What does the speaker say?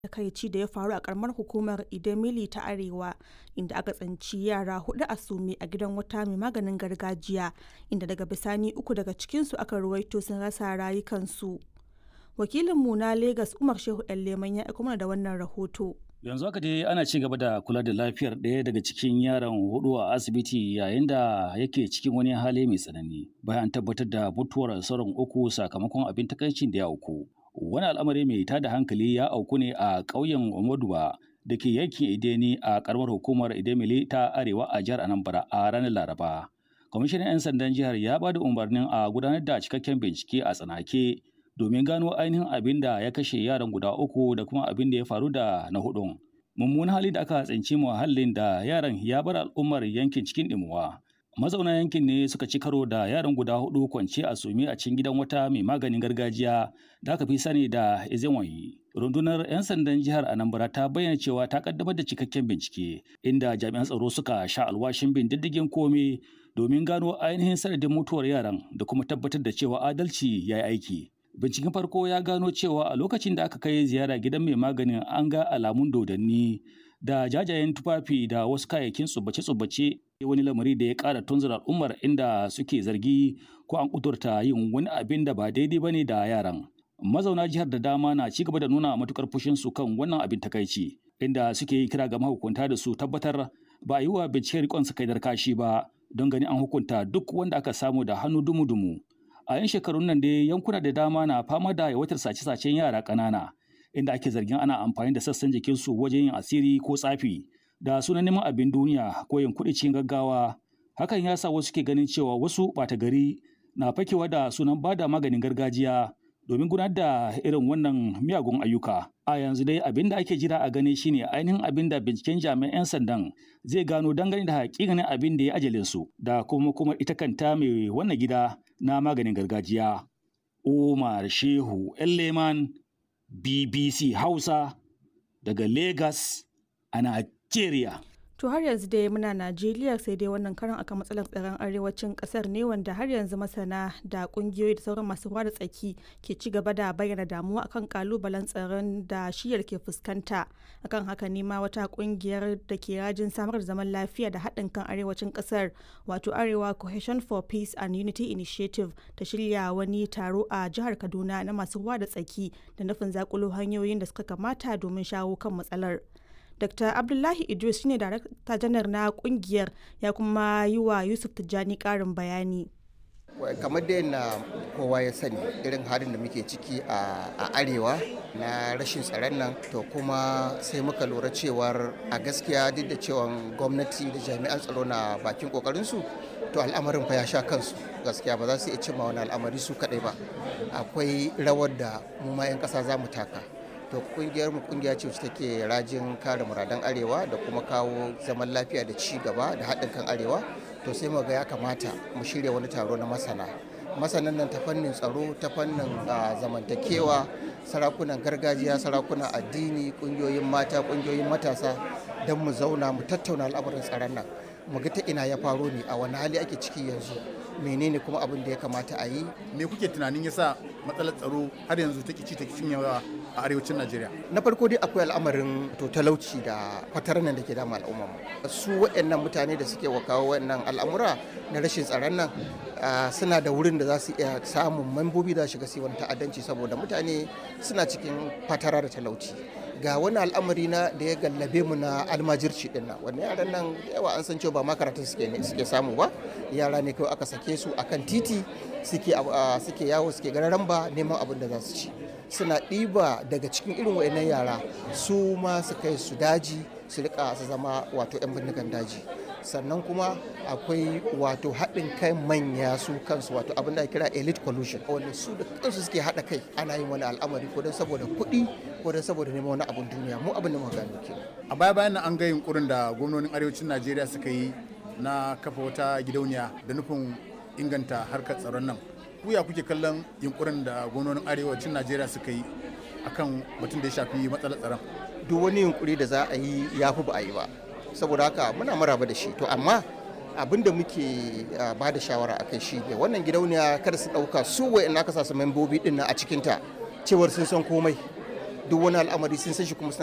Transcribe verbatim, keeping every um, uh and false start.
takaici da ya faru a karamar hukumar Idemili ta Arewa, inda aka tsinci yara hudu a sume a gidan wata mai maganin gargajiya, inda daga bisani uku daga cikinsu aka ruwaito sun rasa rayukansu. Wakilinmu na Legas Umar Shehu Leman ya aiko mana da wannan rahoto. Yanzu haka dai ana ci gaba da kula da lafiyar ɗaya daga cikin yaran hudu a asibiti yayin da yake cikin wani hali mai tsanani bayan tabbatar da mutuwar sauran uku sakamakon abin takaicin da ya auku. Wani al'amari mai tada hankali ya auku ne a ƙauyen Omoduwa da ke yankin Ideni a ƙaramar hukumar Idemili ta Arewa a jihar Anambra a ranar Laraba. Kwamishinan 'yan sandan jihar ya ba da umarnin a gudanar da cikakken bincike a tsanake domin gano ainihin abin da ya kashe yaran guda uku da kuma abin da ya faru da na hudun. Mummunan hali da aka tsinci muhallin da yaran ya bar al'ummar yankin cikin ɗimuwa. Mazauna yankin ne suka ci karo da yaran guda hudu kwance a sumi a cikin gidan wata mai maganin gargajiya da aka fi sani da Ezenwayi. Rundunar 'yan sandan jihar Anambra ta bayyana cewa ta kaddamar da cikakken bincike inda jami'an tsaro suka sha alwashin bin diddigin komai domin gano ainihin sanadin mutuwar yaran da kuma tabbatar da cewa adalci ya yi aiki. Binciken farko ya gano cewa a lokacin da aka kai ziyara gidan mai maganin an ga alamun dodanni da jajayen tufafi da wasu kayayyakin tsubbace-tsubbace, wani lamari da ya ƙara tunzura al'ummar inda suke zargi ko an ƙudurta yin wani abin da ba daidai ba ne da yaran. Mazauna jihar da dama na ci gaba da nuna matukar fushinsu kan wannan abin takaici, inda suke yi kira ga mahukunta da su tabbatar ba a yi wa binciken riƙon sakaidar kashi ba don ganin an hukunta duk wanda aka samu da hannu dumu-dumu. A 'yan shekarun nan dai yankuna da dama na fama da yawaitar sace-sacen yara ƙanana, inda ake zargin ana amfani da sassan jikinsu wajen yin asiri ko tsafi da sunan neman abin duniya ko yin kuɗi cikin gaggawa. Hakan ya sa wasu ke ganin cewa wasu ɓata gari na fakewa da sunan bada maganin gargajiya domin gudanar da irin wannan miyagun ayyuka. A yanzu dai abin da ake jira a gani shine ainihin abin da binciken jami'an 'yan sandan zai gano dangane da hakikanin abin da ya ajalin su da kuma kuma ita kanta mai wannan gida na maganin gargajiya. Umar Shehu Leman, B B C Hausa daga Lagos a Najeriya. To har yanzu dai muna Najeriya, sai dai wannan karan akan matsalar tsaron arewacin kasar ne, wanda har yanzu masana da kungiyoyi da sauran masu ruwa da tsaki ke ci gaba da bayyana damuwa akan kalubalen tsaron da shiyar ke fuskanta. Akan haka ne ma wata kungiyar da ke rajin samar da zaman lafiya da haɗin kan arewacin kasar, wato Arewa Cohesion for Peace and Unity Initiative, ta shirya wani taro a jihar Kaduna na masu ruwa da tsaki da nufin zakulo hanyoyin da suka kamata domin shawo kan matsalar. Dr. Abdullahi Idris shine darakta janar na kungiyar, ya kuma yi wa Yusuf Tijjani karin bayani. Kamar da yana kowa ya sani irin halin da muke ciki a arewa na rashin tsaron nan, to kuma sai muka lura cewar a gaskiya duk da cewa gwamnati da jami'an tsaro na bakin kokarinsu, to al'amarin fa ya sha kansu. Gaskiya ba za su iya cimma wani al'amari su kadai ba, akwai rawar da mu ma 'yan kasa za mu taka. To kungiyar mu kungiya ce wacce take rajin kare muradan arewa da kuma kawo zaman lafiya da ci gaba da haɗin kan arewa. To sai mu ga ya kamata mu shirya wani taro na masana masanan nan ta fannin tsaro, ta fannin zamantakewa, sarakunan gargajiya, sarakunan addini, kungiyoyin mata, kungiyoyin matasa, don mu zauna mu tattauna al'amarin tsaron nan, mu ga ta ina ya faro ne, a wani hali ake ciki yanzu, menene kuma abin da ya kamata a yi. Me kuke tunanin yasa matsalar tsaro har yanzu take ci take cinyewa a arewacin Najeriya? Na farko dai akwai al'amarin to talauci da fatarar nan da ke dama al'umma mu. Su waɗannan mutane da suke kawo waɗannan al'amura na rashin tsaron nan suna da wurin da za su iya samun mambobi da shiga su wani ta'addanci, saboda mutane suna cikin fatara da talauci. Ga wani al'amari na da ya gallabe mu na almajirci din nan, wannan yaran nan yawa an san cewa ba makarantar suke ne suke samu ba, yara ne kawai aka sake su akan titi suke suke yawo suke gararan ba neman abin da za su ci. Suna ɗiba daga cikin irin wayannan yara su ma su kai su daji su rika su zama wato 'yan bindigan daji. Sannan kuma akwai wato haɗin kai manya su kansu, wato abin da ake kira elite collusion, wanda su da kansu suke haɗa kai ana yin wani al'amari ko don saboda kuɗi ko don saboda neman wani abin duniya. Mu abin da muka gano kenan. A baya bayan nan an ga yunkurin da gwamnonin arewacin Najeriya suka yi na kafa wata gidauniya da nufin inganta harkar tsaron nan. Ku ya kuke kallon yunkurin da gwamnonin arewacin Najeriya suka yi akan batun da ya shafi matsalar tsaron? Duk wani yunkuri da za a yi ya fi ba a yi ba, saboda haka muna maraba da shi. To amma abin da muke ba da shawara a kai shi ne wannan gidauniya kada su ɗauka su wa'in aka sa su membobi ɗin nan a cikinta cewar sun san komai. duk wani al'amari sun san shi kuma